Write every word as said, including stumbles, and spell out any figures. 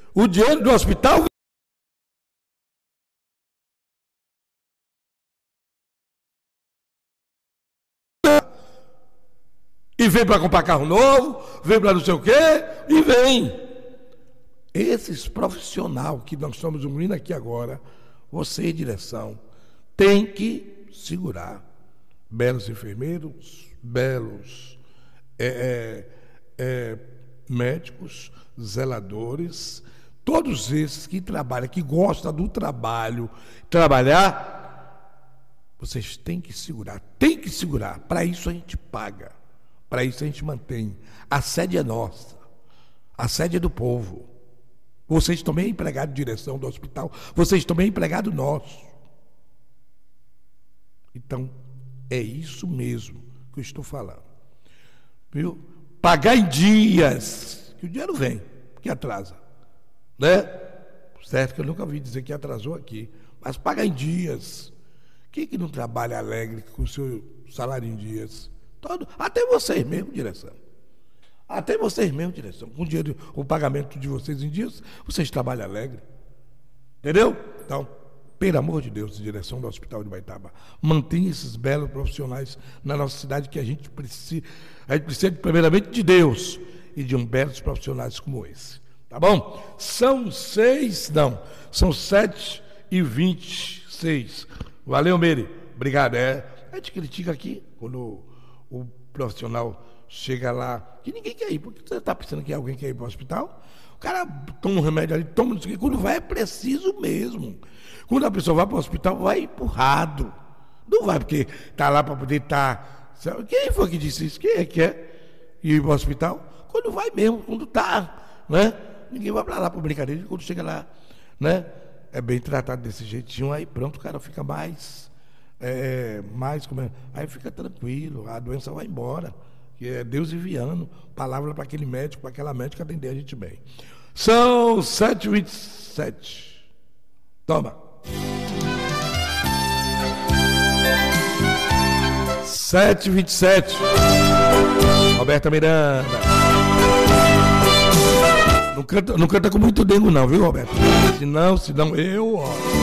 O dinheiro do hospital e vem para comprar carro novo, vem para não sei o quê, e vem. Esses profissionais que nós estamos unindo aqui agora, você, direção, tem que segurar. Belos enfermeiros, belos é, é, é, médicos, zeladores, todos esses que trabalham, que gostam do trabalho, trabalhar, vocês têm que segurar, tem que segurar. Para isso a gente paga, para isso a gente mantém. A sede é nossa, a sede é do povo. Vocês também é empregado de direção do hospital, vocês também é empregado nosso. Então, é isso mesmo que eu estou falando. Viu? Pagar em dias, que o dinheiro vem, que atrasa. Né? Certo que eu nunca ouvi dizer que atrasou aqui, mas paga em dias. Quem que não trabalha alegre com o seu salário em dias? Todo, até vocês mesmo, direção. Até vocês mesmo, direção. Com o, dinheiro, o pagamento de vocês em dias, vocês trabalham alegre. Entendeu? Então, pelo amor de Deus, direção do Hospital de Ibaitaba, mantenha esses belos profissionais na nossa cidade, que a gente precisa, a gente precisa primeiramente de Deus e de um belos profissionais como esse. Tá bom? São seis, não, são sete e vinte e seis. Valeu, Meire. Obrigado. É, a gente critica aqui quando o, o profissional chega lá, que ninguém quer ir, porque você está pensando que alguém quer ir para o hospital? O cara toma um remédio ali, toma não sei o quê. Quando vai é preciso mesmo. Quando a pessoa vai para o hospital, vai empurrado. Não vai porque está lá para poder estar... Tá... Quem foi que disse isso? Quem é que quer ir para o hospital? Quando vai mesmo, quando está, né? Ninguém vai para lá por brincadeira, quando chega lá, né? É bem tratado desse jeitinho, aí pronto, o cara fica mais... É, mais como é, aí fica tranquilo, a doença vai embora. Que é Deus enviando palavra para aquele médico, para aquela médica atender a gente bem. São sete e vinte e sete. Toma. sete e vinte e sete. Roberta Miranda. Não canta, não canta com muito dengo não, viu, Roberto? Se não, se não, eu, ó.